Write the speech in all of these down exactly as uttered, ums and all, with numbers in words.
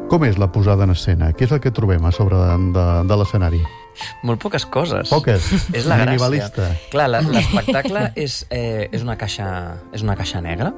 Com és la posada en escena? Què és el que trobem a sobre de, de, de l'escenari? Molt poques coses. Poques? És la gràcia. Minimalista. Clar, l'espectacle és, eh, és, una caixa, és una caixa negra,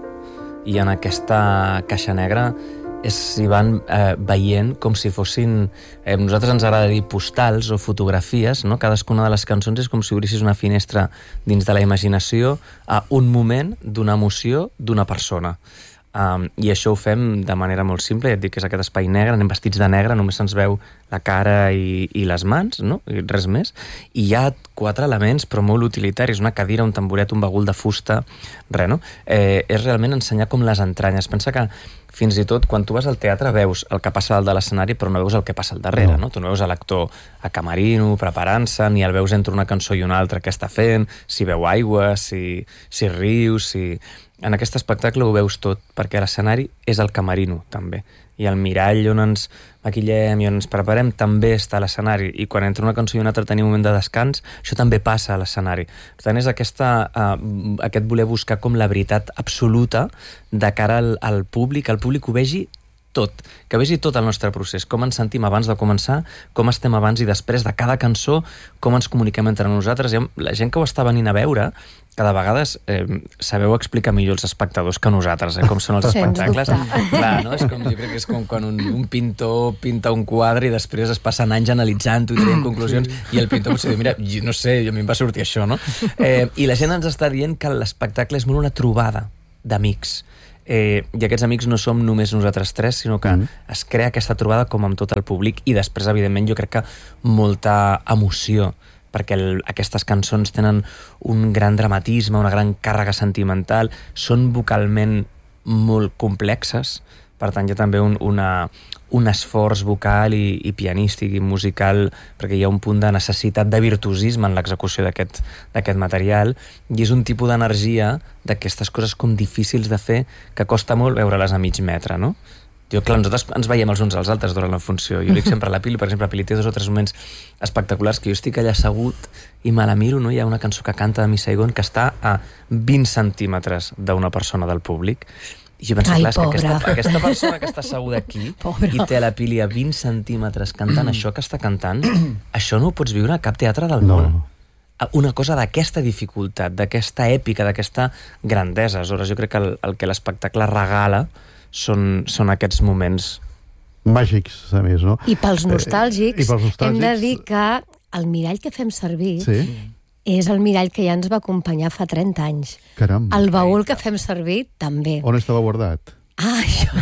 i en aquesta caixa negra s'hi van eh, veient com si fossin... Eh, nosaltres ens agrada dir postals o fotografies, no? Cadascuna de les cançons és com si obrissis una finestra dins de la imaginació a un moment d'una emoció d'una persona. Um, I això ho fem de manera molt simple, ja et dic que és aquest espai negre, anem vestits de negre, només se'ns veu la cara i, i les mans, no? I res més. I hi ha quatre elements, però molt utilitaris, una cadira, un tamboret, un bagul de fusta, res, no? Eh, és realment ensenyar com les entranyes. Pensa que fins i tot quan tu vas al teatre veus el que passa dalt de l'escenari, però no veus el que passa al darrere, no? Tu no veus l'actor a camerino, preparant-se, ni el veus entre una cançó i una altra què està fent, si veu aigua, si, si riu, si... En aquest espectacle ho veus tot, perquè l'escenari és el camerino, també. I el mirall on ens maquillem i on ens preparem també està a l'escenari. I quan entre una cançó i una altra tenim un moment de descans, això també passa a l'escenari. Per tant, és aquesta, uh, aquest voler buscar com la veritat absoluta de cara al, al públic, el públic ho vegi tot, que vegi tot el nostre procés, com ens sentim abans de començar, com estem abans i després de cada cançó, com ens comuniquem entre nosaltres. La gent que ho està venint a veure, cada vegades eh, sabeu explicar millor els espectadors que nosaltres, eh, com són els espectacles. Clar, no? És com, jo crec que és com quan un, un pintor pinta un quadre i després es passen anys analitzant-ho i traient conclusions, sí. I el pintor potser diu, mira, jo no sé, a mi em va sortir això, no? Eh, I la gent ens està dient que l'espectacle és molt una trobada d'amics. Eh, i aquests amics no som només nosaltres tres, sinó que mm. es crea aquesta trobada com amb tot el públic i després, evidentment, jo crec que molta emoció, perquè el, aquestes cançons tenen un gran dramatisme, una gran càrrega sentimental, són vocalment molt complexes, per tant hi ha també un, una, un esforç vocal i, i pianístic i musical, perquè hi ha un punt de necessitat de virtuosisme en l'execució d'aquest d'aquest material, i és un tipus d'energia d'aquestes coses com difícils de fer que costa molt veure-les a mig metre, no? Jo, clar, nosaltres ens veiem els uns als altres durant la funció. Jo dic sempre a la Pili, per exemple, la Pili té dos o tres moments espectaculars que jo estic allà assegut i me la miro, no? Hi ha una cançó que canta de Miss Saigon que està a vint centímetres d'una persona del públic. I jo penso, Ai, clar, és que aquesta, pobra. aquesta persona que està asseguda aquí Pobra. i té la Pili a vint centímetres cantant això que està cantant, això no ho pots viure a cap teatre del No. món. Una cosa d'aquesta dificultat, d'aquesta èpica, d'aquesta grandesa. Aleshores, jo crec que el, el que l'espectacle regala són, són aquests moments màgics, a més, no? I pels nostàlgics, Eh, i pels nostàlgics hem de dir que el mirall que fem servir sí. és el mirall que ja ens va acompanyar fa trenta anys. Caram. El baúl que fem servir, també. On estava guardat? Ah, això.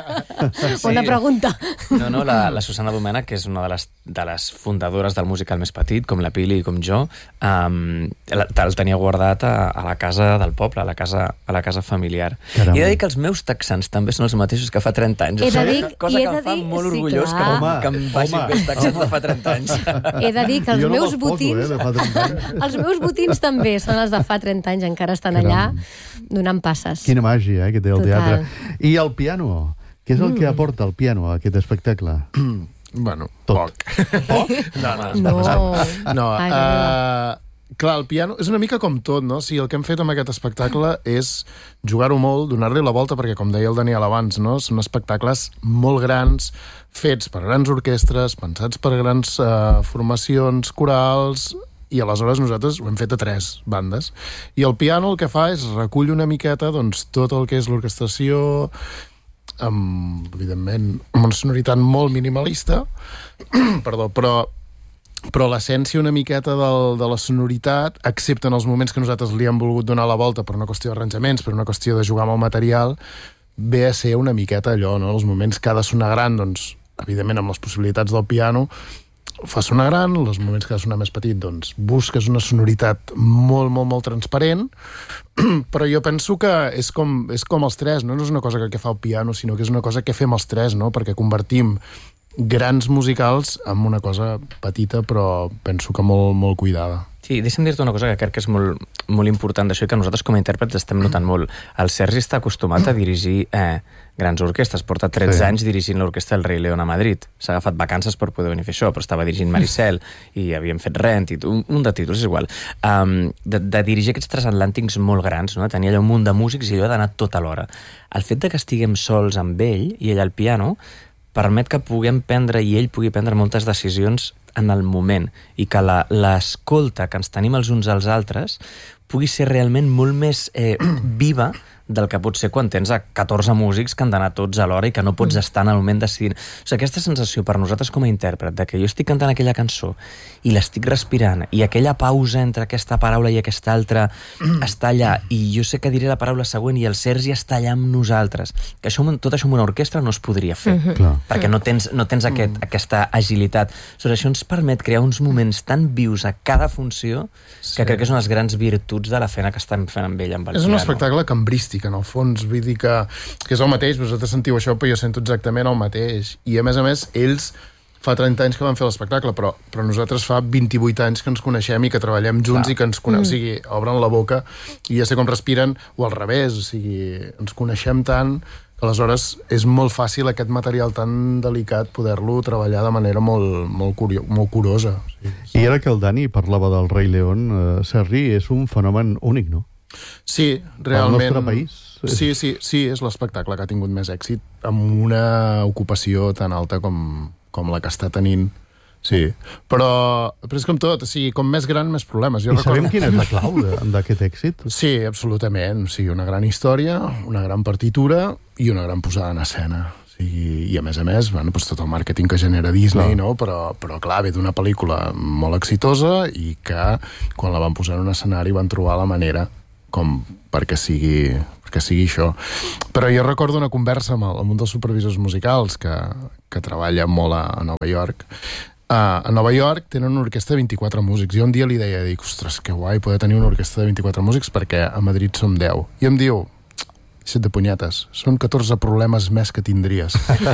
Sí. Bona pregunta. No, no, la, la Susana Domènech, que és una de les, de les fundadores del musical més petit, com la Pili i com jo, um, el, el tenia guardat a, a la casa del poble, a la casa, a la casa familiar. Caram. I he de dir que els meus texans també són els mateixos que fa trenta anys. He de dir- cosa i he que de em fa dir- molt sí, orgullós clar. que, Home, que em vagin home, bé els texans home. de fa trenta anys. He de dir que els Jo no meus me'ls poso, botins... eh, de fa trenta anys. Els meus botins també són els de fa trenta anys, encara estan allà donant passes. Quina màgia, eh, que té el Total. teatre. I el piano? Què és el mm. que aporta el piano a aquest espectacle? Bueno, Tot. poc. Poc? No, no, No. no. Ai, Uh, clar, el piano és una mica com tot, no? O sigui, el que hem fet amb aquest espectacle és jugar-ho molt, donar-li la volta, perquè, com deia el Daniel abans, no? Són espectacles molt grans, fets per grans orquestres, pensats per grans uh, formacions corals, i aleshores nosaltres ho hem fet a tres bandes. I el piano el que fa és recull una miqueta doncs, tot el que és l'orquestració, amb, evidentment, amb una sonoritat molt minimalista, perdó, però, però l'essència una miqueta del, de la sonoritat, excepte en els moments que nosaltres li hem volgut donar la volta per una qüestió d'arranjaments, per una qüestió de jugar amb el material, ve a ser una miqueta allò, no? Els moments que ha de sonar gran, doncs, evidentment, amb les possibilitats del piano, fa sonar gran, els moments que ha de sonar més petit, doncs busques una sonoritat molt, molt, molt transparent, però jo penso que és com, és com els tres, no? No és una cosa que, que fa el piano, sinó que és una cosa que fem els tres, no? Perquè convertim grans musicals en una cosa petita, però penso que molt, molt cuidada. Sí, deixa'm dir-te una cosa que crec que és molt, molt important d'això i que nosaltres com a intèrprets estem notant molt. El Sergi està acostumat a dirigir eh, grans orquestres. Porta tretze Sí. anys dirigint l'orquestra del Rei León a Madrid. S'ha agafat vacances per poder venir a fer això, però estava dirigint Maricel i havíem fet Rent i un, un de títols, és igual. Um, de, de dirigir aquests transatlàntics molt grans, no? Tenia allà un munt de músics i allò ha d'anar tot alhora. El fet de que estiguem sols amb ell i ell al piano permet que puguem prendre i ell pugui prendre moltes decisions en el moment i que l'escolta que ens tenim els uns als altres pugui ser realment molt més eh, viva del que pot ser quan tens a catorze músics que han d'anar tots alhora i que no pots estar en el moment decidint. O sigui, aquesta sensació per nosaltres com a intèrpret de que jo estic cantant aquella cançó i l'estic respirant i aquella pausa entre aquesta paraula i aquesta altra està allà i jo sé que diré la paraula següent i el Sergi està allà amb nosaltres. Que això, tot això amb una orquestra no es podria fer, Clar. perquè no tens, no tens aquest, aquesta agilitat. Sobre això ens permet crear uns moments tan vius a cada funció que crec que és una de les grans virtuts de la feina que estem fent amb ell. Amb el És un piano. espectacle cambrístic, en el fons, vull dir que, que és el mateix, vosaltres sentiu això, però jo sento exactament el mateix. I a més a més, ells fa trenta anys que van fer l'espectacle, però, però nosaltres fa vint-i-vuit anys que ens coneixem i que treballem junts Clar. i que ens coneixem, mm. o sigui, obren la boca i ja sé com respiren, o al revés, o sigui, ens coneixem tant que aleshores és molt fàcil aquest material tan delicat poder-lo treballar de manera molt, molt, curio, molt curosa. Sí, sí. I ara que el Dani parlava del Rei León, eh, Sergi és un fenomen únic, no? Sí, realment... Al nostre país. Sí, sí, sí, és l'espectacle que ha tingut més èxit amb una ocupació tan alta com, com la que està tenint. Sí, però, però és com tot, o sigui, com més gran, més problemes. Jo I recordo... sabem quina és la clau de- d'aquest èxit? Sí, absolutament. O sigui, una gran història, una gran partitura i una gran posada en escena. O sigui, i a més a més, bueno, doncs tot el màrqueting que genera Disney, Clar. no? Però, però clar, ve d'una pel·lícula molt exitosa i que quan la van posar en un escenari van trobar la manera com perquè sigui, perquè sigui això. Però jo recordo una conversa amb, el, amb un dels supervisors musicals que, que treballa molt a, a Nova York. Uh, a Nova York tenen una orquestra de vint-i-quatre músics. Jo un dia li deia, dic, ostres, que guai poder tenir una orquestra de vint-i-quatre músics perquè a Madrid som deu. I em diu, set de punyetes, són catorze problemes més que tindries.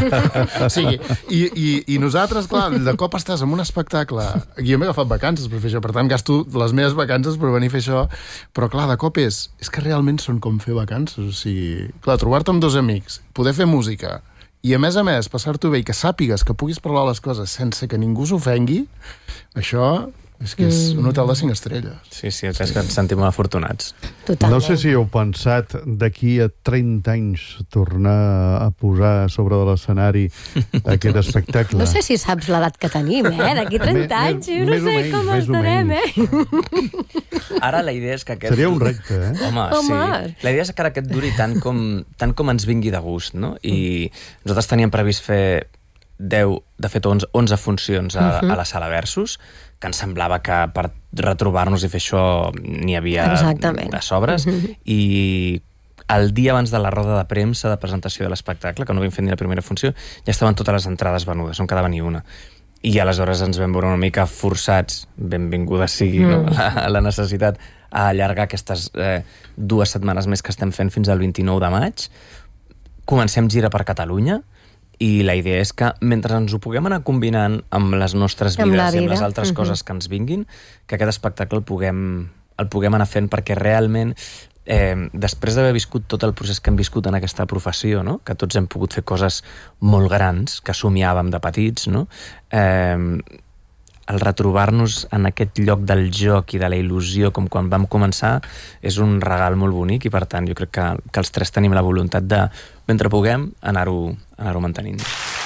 O sigui, i, i, i nosaltres, clar, de cop estàs en un espectacle, jo m'he agafat vacances per fer això, per tant gasto les meves vacances per venir a fer això, però clar, de cop és, és que realment són com fer vacances, o sigui, clar, trobar-te amb dos amics, poder fer música, i a més a més, passar-t'ho bé i que sàpigues que puguis parlar les coses sense que ningú s'ofengui, això és que és un hotel de cinc estrelles. Sí, sí, és que ens sentim molt afortunats. Totalment. No sé si heu pensat d'aquí a trenta anys tornar a posar sobre de l'escenari aquest espectacle. No sé si saps l'edat que tenim, eh? D'aquí trenta Me- anys, jo no més o sé menys, com més o estarem, menys. eh? Ara la idea és que aquest... Seria un repte, eh? Home, Home. sí. La idea és que ara aquest duri tant com, tant com ens vingui de gust, no? I nosaltres teníem previst fer deu, de fet onze, onze funcions a, a la Sala Versus, que ens semblava que per retrobar-nos i fer això n'hi havia Exactament. de sobres, i el dia abans de la roda de premsa de presentació de l'espectacle, que no havíem fet ni la primera funció, ja estaven totes les entrades venudes, no en quedava ni una. I aleshores ens vam veure una mica forçats, benvinguda sigui no? la, la necessitat, a allargar aquestes eh, dues setmanes més que estem fent fins al vint-i-nou de maig. Comencem gira per Catalunya, i la idea és que mentre ens ho puguem anar combinant amb les nostres Amb vides la i amb vida. les altres Mhm. coses que ens vinguin, que aquest espectacle el puguem, el puguem anar fent, perquè realment eh, després d'haver viscut tot el procés que hem viscut en aquesta professió, no? Que tots hem pogut fer coses molt grans que somiàvem de petits, no? eh, el retrobar-nos en aquest lloc del joc i de la il·lusió com quan vam començar és un regal molt bonic, i per tant jo crec que, que els tres tenim la voluntat de, mentre puguem, anar-ho anar-ho mantenint.